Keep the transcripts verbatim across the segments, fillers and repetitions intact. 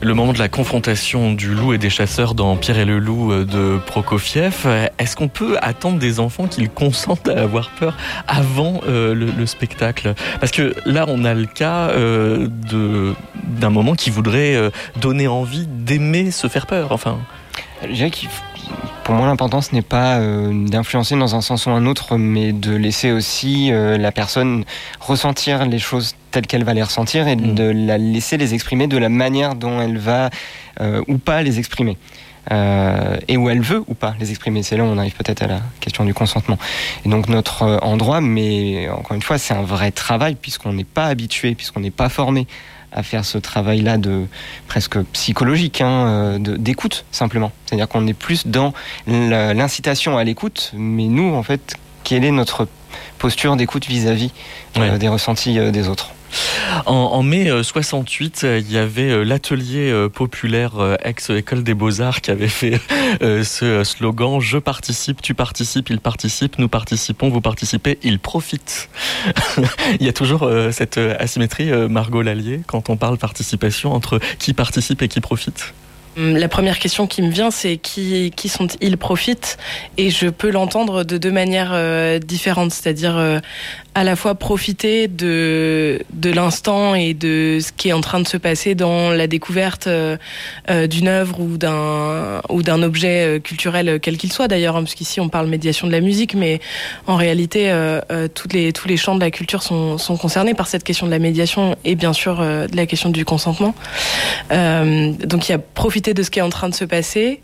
le moment de la confrontation du loup et des chasseurs dans Pierre et le loup de Prokofiev. Est-ce qu'on peut attendre des enfants qu'ils consentent à avoir peur avant euh, le, le spectacle ? Parce que là, on a le cas euh, de, d'un moment qui voudrait euh, donner envie d'aimer se faire peur. Enfin, je dirais qu'il Pour moi, l'important, ce n'est pas euh, d'influencer dans un sens ou un autre, mais de laisser aussi euh, la personne ressentir les choses telles qu'elle va les ressentir et mmh. de la laisser les exprimer de la manière dont elle va euh, ou pas les exprimer. Euh, et où elle veut ou pas les exprimer. C'est là où on arrive peut-être à la question du consentement. Et donc notre euh, endroit, mais encore une fois, c'est un vrai travail puisqu'on n'est pas habitué, puisqu'on n'est pas formé à faire ce travail-là de presque psychologique, hein, de, d'écoute simplement. C'est-à-dire qu'on est plus dans l'incitation à l'écoute, mais nous, en fait, quelle est notre posture d'écoute vis-à-vis ouais. euh, des ressentis euh, des autres ? En, en mai soixante-huit, il y avait l'atelier populaire ex-école des Beaux-Arts qui avait fait ce slogan « Je participe, tu participes, il participe, nous participons, vous participez, il profite ». Il y a toujours cette asymétrie, Margot Lallier, quand on parle participation, entre qui participe et qui profite. La première question qui me vient, c'est qui, qui sont-ils profitent ? Et je peux l'entendre de deux manières euh, différentes, c'est-à-dire euh, à la fois profiter de, de l'instant et de ce qui est en train de se passer dans la découverte euh, euh, d'une œuvre ou d'un, ou d'un objet culturel, quel qu'il soit d'ailleurs, hein, parce qu'ici on parle médiation de la musique, mais en réalité euh, euh, toutes les, tous les champs de la culture sont, sont concernés par cette question de la médiation et bien sûr euh, de la question du consentement. Euh, donc il y a profiter de ce qui est en train de se passer,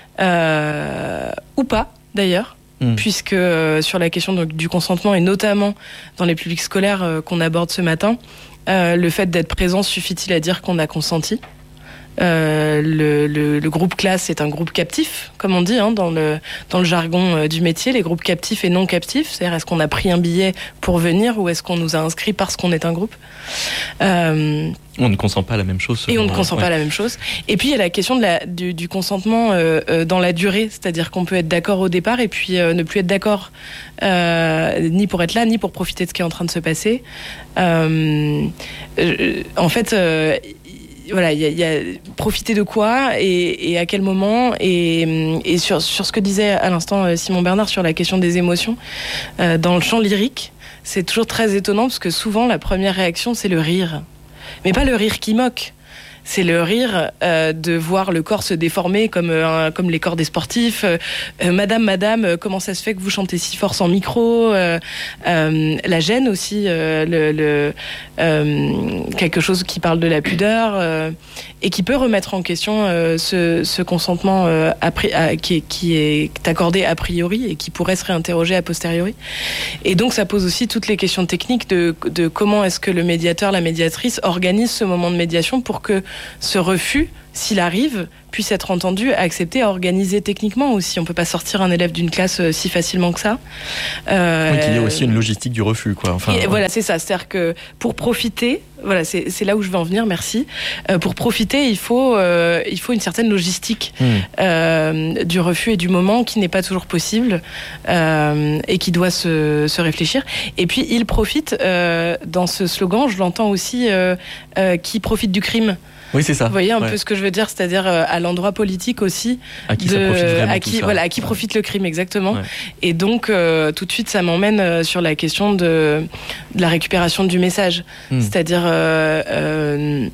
euh, ou pas d'ailleurs, mmh. puisque euh, sur la question donc, du consentement, et notamment dans les publics scolaires euh, qu'on aborde ce matin, euh, le fait d'être présent suffit-il à dire qu'on a consenti ? Euh, le, le, le groupe classe est un groupe captif, comme on dit hein, dans, le, dans le jargon euh, du métier, les groupes captifs et non captifs, c'est-à-dire est-ce qu'on a pris un billet pour venir ou est-ce qu'on nous a inscrits parce qu'on est un groupe euh, On ne consent pas à la même chose. Et on ne consent ouais. pas à la même chose. Et puis il y a la question de la, du, du consentement euh, euh, dans la durée, c'est-à-dire qu'on peut être d'accord au départ et puis euh, ne plus être d'accord euh, ni pour être là, ni pour profiter de ce qui est en train de se passer. Euh, euh, en fait... Euh, Voilà, il y, y a profiter de quoi et, et à quel moment et, et sur, sur ce que disait à l'instant Simon Bernard sur la question des émotions euh, dans le chant lyrique, c'est toujours très étonnant parce que souvent la première réaction c'est le rire, mais pas le rire qui moque. C'est le rire euh, de voir le corps se déformer comme, euh, comme les corps des sportifs. Euh, madame, madame, euh, comment ça se fait que vous chantez si fort sans micro euh, euh, La gêne aussi, euh, le, le, euh, quelque chose qui parle de la pudeur euh, et qui peut remettre en question euh, ce, ce consentement euh, après, à, qui, est, qui est accordé a priori et qui pourrait se réinterroger a posteriori. Et donc ça pose aussi toutes les questions techniques de, de comment est-ce que le médiateur, la médiatrice organise ce moment de médiation pour que ce refus, s'il arrive, puisse être entendu, accepté, organisé techniquement aussi. On ne peut pas sortir un élève d'une classe euh, si facilement que ça. Euh, oui, qu'il y a aussi une logistique du refus, quoi. Enfin, et ouais. Voilà, c'est ça. C'est-à-dire que pour profiter, voilà, c'est, c'est là où je veux en venir, merci. Euh, pour profiter, il faut, euh, il faut une certaine logistique mmh. euh, du refus et du moment qui n'est pas toujours possible euh, et qui doit se, se réfléchir. Et puis, il profite, euh, dans ce slogan, je l'entends aussi, euh, euh, qui profite du crime. Oui, c'est ça. Vous voyez un ouais. peu ce que je veux dire, c'est-à-dire euh, à l'endroit politique aussi. À qui de, ça profite vraiment à qui, tout ça. Voilà, à qui ouais. profite le crime, exactement. Ouais. Et donc, euh, tout de suite, ça m'emmène euh, sur la question de, de la récupération du message. Mmh. C'est-à-dire euh, euh,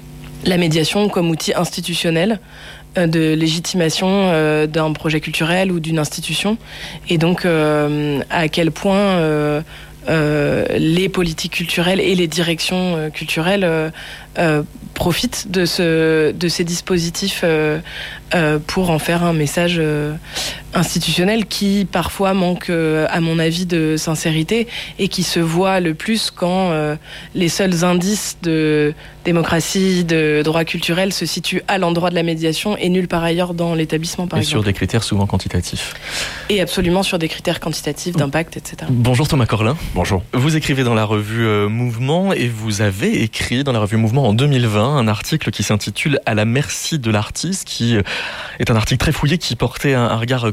la médiation comme outil institutionnel euh, de légitimation euh, d'un projet culturel ou d'une institution. Et donc, euh, à quel point... Euh, Euh, les politiques culturelles et les directions euh, culturelles euh, euh, profitent de, ce, de ces dispositifs euh, euh, pour en faire un message euh, institutionnel qui parfois manque, euh, à mon avis, de sincérité et qui se voit le plus quand euh, les seuls indices de démocratie, de droit culturel se situent à l'endroit de la médiation et nulle part ailleurs dans l'établissement, par et exemple. Et sur des critères souvent quantitatifs. Et absolument sur des critères quantitatifs, d'impact, et cetera. Bonjour Thomas Corlin. Bonjour. Vous écrivez dans la revue euh, Mouvement et vous avez écrit dans la revue Mouvement en deux mille vingt un article qui s'intitule « À la merci de l'artiste » qui est un article très fouillé qui portait un, un regard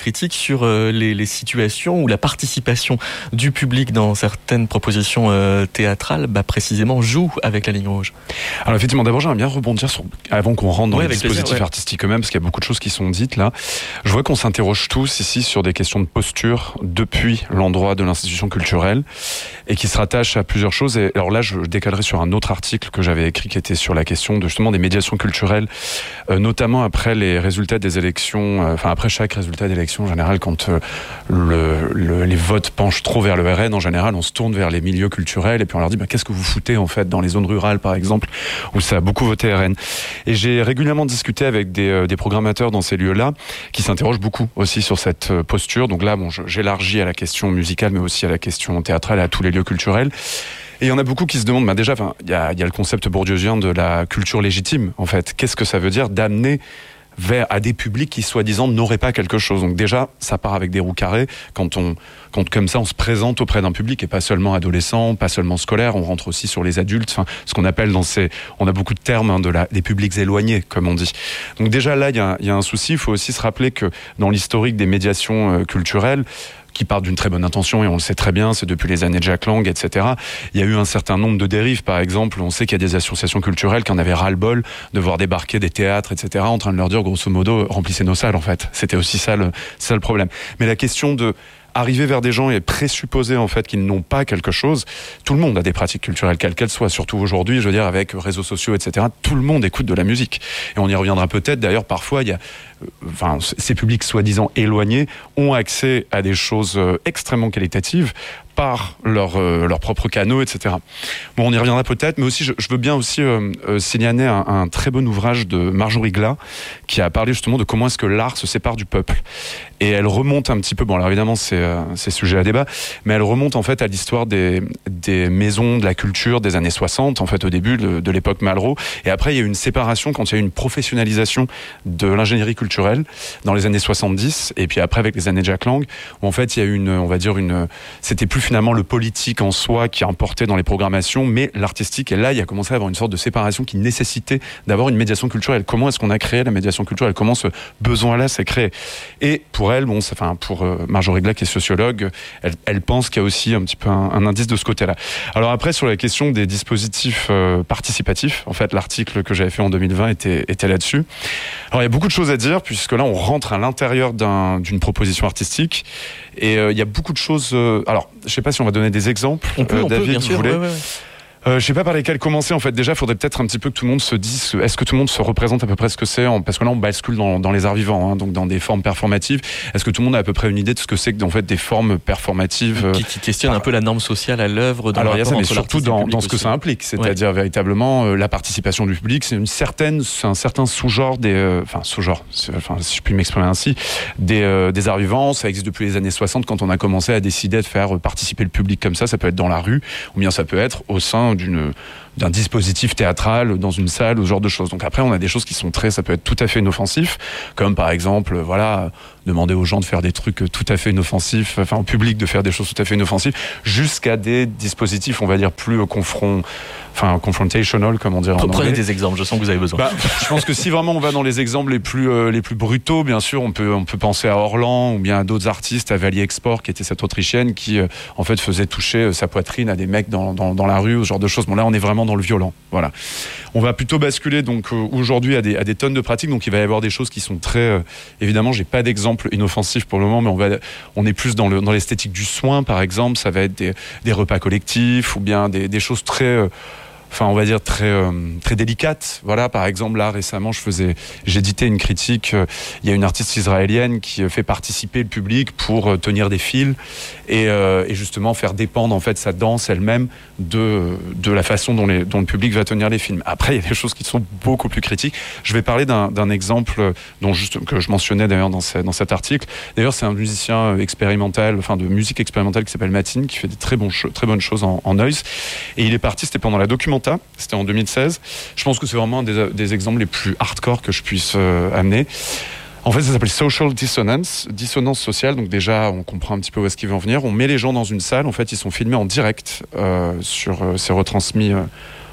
critique sur euh, les, les situations où la participation du public dans certaines propositions euh, théâtrales, bah, précisément, joue avec la ligne rouge. Alors effectivement, d'abord j'aimerais bien rebondir sur, avant qu'on rentre dans ouais, les dispositifs plaisir, ouais. artistiques eux-mêmes, parce qu'il y a beaucoup de choses qui sont dites là. Je vois qu'on s'interroge tous ici sur des questions de posture depuis l'endroit de l'institution culturelle et qui se rattachent à plusieurs choses. Et alors là, je décalerai sur un autre article que j'avais écrit qui était sur la question de justement des médiations culturelles, euh, notamment après les résultats des élections, euh, enfin après chaque résultat d'élection en général, quand euh, le, le, les votes penchent trop vers le R N, en général, on se tourne vers les milieux culturels et puis on leur dit bah, qu'est-ce que vous foutez en fait dans les zones rurales par exemple où ça a beaucoup voté R N. Et j'ai régulièrement discuté avec des, euh, des programmateurs dans ces lieux-là qui s'interrogent beaucoup aussi sur cette euh, posture. Donc là, bon, je, j'élargis à la question musicale, mais aussi à la question théâtrale, à tous les lieux culturels. Et il y en a beaucoup qui se demandent, bah déjà, il y a, y a le concept bourdieusien de la culture légitime, en fait. Qu'est-ce que ça veut dire d'amener vers à des publics qui soi-disant n'auraient pas quelque chose. Donc déjà, ça part avec des roues carrées quand on, quand comme ça on se présente auprès d'un public et pas seulement adolescent, pas seulement scolaire. On rentre aussi sur les adultes, enfin ce qu'on appelle dans ces, on a beaucoup de termes hein, de la, des publics éloignés comme on dit. Donc déjà là, il y a, y a un souci. Il faut aussi se rappeler que dans l'historique des médiations euh, culturelles, qui part d'une très bonne intention, et on le sait très bien, c'est depuis les années de Jack Lang, et cetera. Il y a eu un certain nombre de dérives, par exemple, on sait qu'il y a des associations culturelles qui en avaient ras-le-bol de voir débarquer des théâtres, et cetera, en train de leur dire, grosso modo, remplissez nos salles, en fait. C'était aussi ça le, ça le problème. Mais la question de arriver vers des gens et présupposer en fait qu'ils n'ont pas quelque chose. Tout le monde a des pratiques culturelles, quelles qu'elles soient, surtout aujourd'hui, je veux dire, avec réseaux sociaux, et cetera. Tout le monde écoute de la musique. Et on y reviendra peut-être. D'ailleurs, parfois, il y a, euh, enfin, ces publics soi-disant éloignés ont accès à des choses euh, extrêmement qualitatives par leurs euh, leurs propres canaux, et cetera. Bon, on y reviendra peut-être, mais aussi, je, je veux bien aussi euh, euh, signaler un, un très bon ouvrage de Marjorie Glas, qui a parlé justement de comment est-ce que l'art se sépare du peuple. Et elle remonte un petit peu, bon alors évidemment c'est, euh, c'est sujet à débat, mais elle remonte en fait à l'histoire des, des maisons de la culture des années soixante, en fait au début de, de l'époque Malraux, et après il y a eu une séparation quand il y a eu une professionnalisation de l'ingénierie culturelle dans les années soixante-dix, et puis après avec les années Jack Lang, où en fait il y a eu une, on va dire une, c'était plus finalement le politique en soi qui importait dans les programmations, mais l'artistique, et là il y a commencé à avoir une sorte de séparation qui nécessitait d'avoir une médiation culturelle. Comment est-ce qu'on a créé la médiation culturelle? Comment ce besoin-là s'est créé? Et pour elle, bon, enfin pour euh, Marjorie Glas qui est sociologue, elle, elle pense qu'il y a aussi un petit peu un, un indice de ce côté-là. Alors après sur la question des dispositifs euh, participatifs, en fait l'article que j'avais fait en deux mille vingt était, était là-dessus. Alors il y a beaucoup de choses à dire puisque là on rentre à l'intérieur d'un, d'une proposition artistique et euh, il y a beaucoup de choses. Euh, alors je sais pas si on va donner des exemples. On peut, euh, on David, peut, bien vous sûr. voulez Ouais, ouais. Euh, je sais pas par lesquels commencer en fait. Déjà, il faudrait peut-être un petit peu que tout le monde se dise, est-ce que tout le monde se représente à peu près ce que c'est, parce que là on bascule dans, dans les arts vivants, hein, donc dans des formes performatives. Est-ce que tout le monde a à peu près une idée de ce que c'est que en fait des formes performatives qui, qui questionnent par... un peu la norme sociale à l'œuvre dans Alors le il y a ça, rapport mais entre surtout l'artiste et le dans, public dans ce que aussi. ça implique, c'est-à-dire ouais. véritablement euh, la participation du public. C'est une certaine, c'est un certain sous-genre des, euh, enfin sous-genre, enfin si je puis m'exprimer ainsi, des, euh, des arts vivants. Ça existe depuis les années soixante quand on a commencé à décider de faire participer le public comme ça. Ça peut être dans la rue, ou bien ça peut être au sein d'une d'un dispositif théâtral dans une salle ou ce genre de choses. Donc après on a des choses qui sont très, ça peut être tout à fait inoffensif, comme par exemple voilà demander aux gens de faire des trucs tout à fait inoffensifs, enfin au public de faire des choses tout à fait inoffensives, jusqu'à des dispositifs on va dire plus confront, enfin confrontational comme on dirait en anglais. Prenez des exemples, je sens que vous avez besoin. Bah, je pense que si vraiment on va dans les exemples les plus euh, les plus brutaux, bien sûr, on peut on peut penser à Orlan ou bien à d'autres artistes, à Valier Export qui était cette Autrichienne qui euh, en fait faisait toucher euh, sa poitrine à des mecs dans, dans dans la rue, ce genre de choses. Bon là on est vraiment dans le violent. Voilà. On va plutôt basculer donc euh, aujourd'hui à des à des tonnes de pratiques. Donc il va y avoir des choses qui sont très euh, évidemment, j'ai pas d'exemple inoffensif pour le moment, mais on va on est plus dans le dans l'esthétique du soin par exemple. Ça va être des des repas collectifs ou bien des des choses très euh, enfin on va dire très euh, très délicate. Voilà, par exemple là récemment je faisais j'éditais une critique, euh, il y a une artiste israélienne qui fait participer le public pour euh, tenir des fils et, euh, et justement faire dépendre en fait sa danse elle-même de de la façon dont les dont le public va tenir les films. Après il y a des choses qui sont beaucoup plus critiques. Je vais parler d'un d'un exemple dont juste que je mentionnais d'ailleurs dans ce, dans cet article. D'ailleurs c'est un musicien expérimental, enfin de musique expérimentale qui s'appelle Matin, qui fait des très bons très bonnes choses en, en noise, et il est parti, c'était pendant la documentaire. C'était en deux mille seize. Je pense que c'est vraiment un des, des exemples les plus hardcore que je puisse euh, amener. En fait, ça s'appelle Social Dissonance, dissonance sociale. Donc déjà, on comprend un petit peu où est-ce qu'il va en venir. On met les gens dans une salle. En fait, ils sont filmés en direct. Euh, sur, euh, c'est retransmis euh,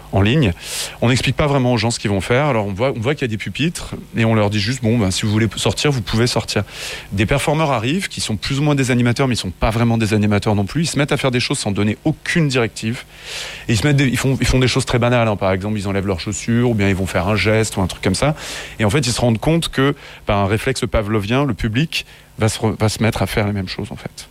en ligne. On n'explique pas vraiment aux gens ce qu'ils vont faire. Alors on voit, on voit qu'il y a des pupitres et on leur dit juste bon, ben, si vous voulez sortir, vous pouvez sortir. Des performeurs arrivent qui sont plus ou moins des animateurs, mais ils sont pas vraiment des animateurs non plus. Ils se mettent à faire des choses sans donner aucune directive. Et ils se mettent, des, ils font, ils font des choses très banales. Hein. Par exemple, ils enlèvent leurs chaussures ou bien ils vont faire un geste ou un truc comme ça. Et en fait, ils se rendent compte que par un réflexe pavlovien, le public va se, va se mettre à faire les mêmes choses en fait.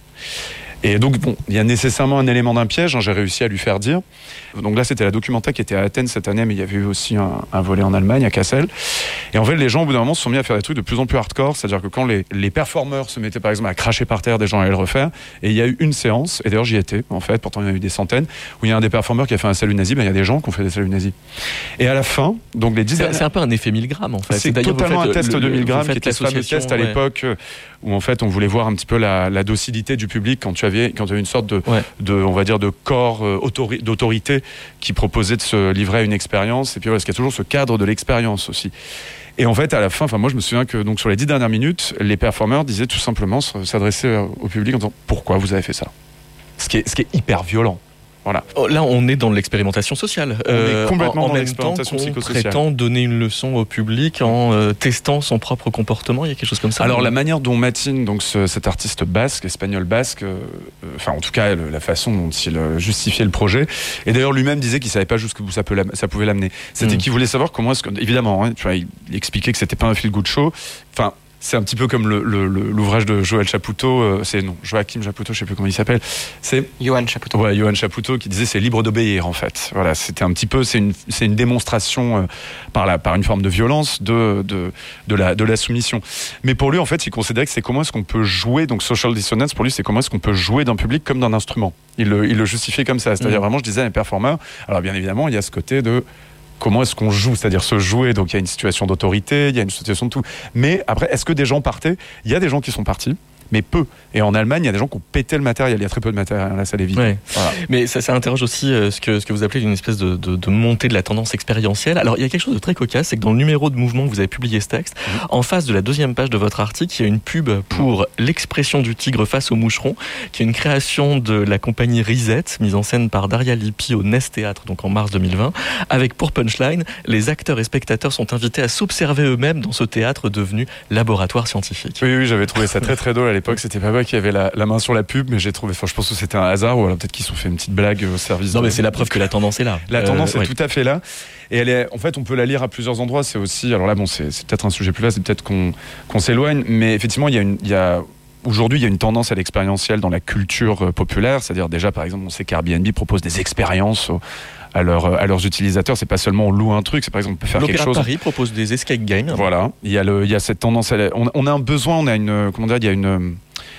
Et donc, bon, il y a nécessairement un élément d'un piège, hein, j'ai réussi à lui faire dire. Donc là, c'était la Documenta qui était à Athènes cette année, mais il y avait eu aussi un, un volet en Allemagne, à Kassel. Et en fait, les gens, au bout d'un moment, se sont mis à faire des trucs de plus en plus hardcore, c'est-à-dire que quand les, les performeurs se mettaient, par exemple, à cracher par terre, des gens allaient le refaire. Et il y a eu une séance, et d'ailleurs, j'y étais, en fait, pourtant il y en a eu des centaines, où il y a un des performeurs qui a fait un salut nazi, ben, il y a des gens qui ont fait des saluts nazis. Et à la fin, donc les dix c'est, c'est un peu un effet mille grammes, en fait. C'est, c'est totalement un test le, de mille grammes, qui était ce fameux test à ouais. l'époque, où en fait, on voulait voir un petit peu la, la docilité du public quand tu avais, quand tu avais une sorte de, ouais. de, on va dire, de corps euh, autori- d'autorité qui proposait de se livrer à une expérience. Et puis, parce qu'il y a toujours ce cadre de l'expérience aussi. Et en fait, à la fin, enfin, moi, je me souviens que donc sur les dix dernières minutes, les performeurs disaient tout simplement s'adresser au public en disant pourquoi vous avez fait ça. Ce qui est, ce qui est hyper violent. Voilà. Là, on est dans l'expérimentation sociale. On euh, est complètement en, en dans même l'expérimentation temps qu'on psychosociale. prétend donner une leçon au public en euh, testant son propre comportement. Il y a quelque chose comme ça. Alors, la manière dont Matin, donc ce, cet artiste basque, espagnol basque, euh, enfin, en tout cas, le, la façon dont il euh, justifiait le projet, et d'ailleurs lui-même disait qu'il savait pas jusqu'où ça, peut, ça pouvait l'amener. C'était mmh. qu'il voulait savoir comment est-ce que, évidemment, hein, tu vois, il, il expliquait que c'était pas un feel good show. Enfin. C'est un petit peu comme le, le, l'ouvrage de Joël Chapoutot, euh, c'est non, Joachim Chapoutot, je sais plus comment il s'appelle. C'est Johan Chapoutot. Ouais, Johan Chapoutot qui disait c'est libre d'obéir en fait. Voilà, c'était un petit peu, c'est une, c'est une démonstration euh, par la, par une forme de violence de, de, de la, de la soumission. Mais pour lui en fait, il considérait que c'est comment est-ce qu'on peut jouer, donc social dissonance pour lui, c'est comment est-ce qu'on peut jouer d'un public comme d'un instrument. Il le, il le justifiait comme ça, c'est-à-dire mmh. vraiment, je disais à un performeur. Alors bien évidemment, il y a ce côté de comment est-ce qu'on joue, c'est-à-dire se jouer, donc il y a une situation d'autorité, il y a une situation de tout. Mais après, est-ce que des gens partaient ? Il y a des gens qui sont partis, mais peu. Et en Allemagne, il y a des gens qui ont pété le matériel. Il y a très peu de matériel, là, ça les vide. Ouais. Voilà. Mais ça, ça interroge aussi euh, ce, que, ce que vous appelez une espèce de, de, de montée de la tendance expérientielle. Alors, il y a quelque chose de très cocasse, c'est que dans le numéro de Mouvement que vous avez publié ce texte, mmh. en face de la deuxième page de votre article, il y a une pub pour mmh. l'expression du tigre face au moucheron, qui est une création de la compagnie Risette, mise en scène par Daria Lippi au Nest Théâtre, donc en mars deux mille vingt, avec pour punchline, les acteurs et spectateurs sont invités à s'observer eux-mêmes dans ce théâtre devenu laboratoire scientifique. Oui, oui, j'avais trouvé ça très très drôle à l'époque. C'était Papa qui avait la, la main sur la pub, mais j'ai trouvé, enfin, je pense que c'était un hasard, ou alors peut-être qu'ils se sont fait une petite blague au service. Non, de... mais c'est la preuve que la tendance est là. La tendance euh, est oui. tout à fait là. Et elle est, en fait, on peut la lire à plusieurs endroits. C'est aussi, alors là, bon, c'est, c'est peut-être un sujet plus vaste, c'est peut-être qu'on, qu'on s'éloigne, mais effectivement, il y a une, il y a, aujourd'hui, il y a une tendance à l'expérientiel dans la culture populaire. C'est-à-dire, déjà, par exemple, on sait qu'Airbnb propose des expériences au, à, leur, à leurs utilisateurs. C'est pas seulement on loue un truc, c'est par exemple on peut faire L'Opéra quelque chose. Paris propose des escape games. Voilà, il y a, le, il y a cette tendance. À la, on, on a un besoin, on a une, comment dire, il y a une.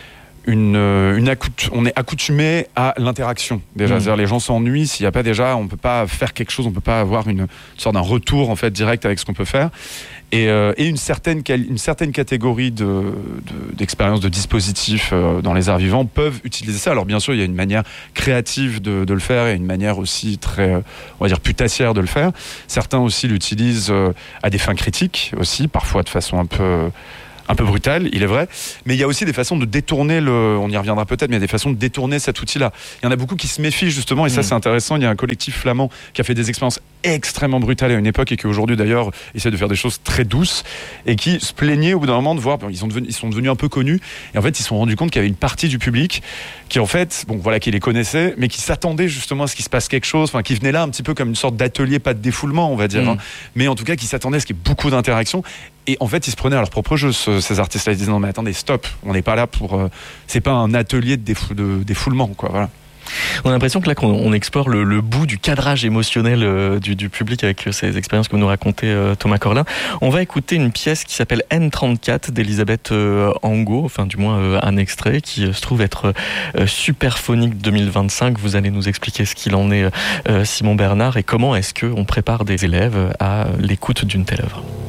Une, une accout- on est accoutumé à l'interaction déjà, mmh. c'est-à-dire les gens s'ennuient s'il n'y a pas déjà, on peut pas faire quelque chose, on peut pas avoir une, une sorte d'un retour en fait direct avec ce qu'on peut faire. Et, euh, et une certaine une certaine catégorie de, de d'expériences, de dispositifs euh, dans les arts vivants peuvent utiliser ça. Alors bien sûr, il y a une manière créative de, de le faire et une manière aussi très, on va dire, putassière de le faire. Certains aussi l'utilisent euh, à des fins critiques aussi, parfois de façon un peu un peu brutal, il est vrai, mais il y a aussi des façons de détourner le, on y reviendra peut-être, mais il y a des façons de détourner cet outil-là. Il y en a beaucoup qui se méfient justement, et ça mmh. c'est intéressant. Il y a un collectif flamand qui a fait des expériences extrêmement brutales à une époque et qui aujourd'hui d'ailleurs essaie de faire des choses très douces et qui se plaignaient au bout d'un moment de voir, bon, ils sont devenus, ils sont devenus un peu connus et en fait ils se sont rendus compte qu'il y avait une partie du public qui en fait, bon voilà, qui les connaissait, mais qui s'attendait justement à ce qu'il se passe quelque chose, enfin qui venait là un petit peu comme une sorte d'atelier, pas de défoulement on va dire, mmh. hein, mais en tout cas qui s'attendait à ce qu'il y ait beaucoup d'interactions. Et en fait, ils se prenaient à leur propre jeu, ce, ces artistes-là. Ils disaient non, mais attendez, stop, on n'est pas là pour. Euh, c'est pas un atelier de, défou- de défoulement, quoi. Voilà. On a l'impression que là, qu'on on explore le, le bout du cadrage émotionnel euh, du, du public avec euh, ces expériences que vous nous racontez, euh, Thomas Corlin. On va écouter une pièce qui s'appelle N trente-quatre d'Elisabeth euh, Angot, enfin du moins euh, un extrait qui euh, se trouve être euh, Superphonique deux mille vingt-cinq. Vous allez nous expliquer ce qu'il en est, euh, Simon Bernard, et comment est-ce qu'on prépare des élèves à l'écoute d'une telle œuvre.